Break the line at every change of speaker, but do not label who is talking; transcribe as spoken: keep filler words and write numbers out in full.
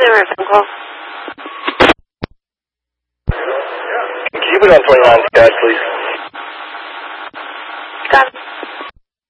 a phone call.
Keep it on twenty-nine, guys, please.
Got it.